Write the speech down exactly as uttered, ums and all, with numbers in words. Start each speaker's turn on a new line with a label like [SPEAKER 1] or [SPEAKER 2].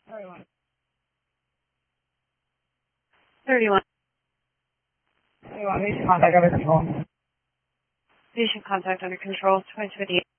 [SPEAKER 1] thirty-one.
[SPEAKER 2] thirty-one.
[SPEAKER 1] thirty-one, patient contact under control.
[SPEAKER 2] Patient contact under control, twenty fifty-eight.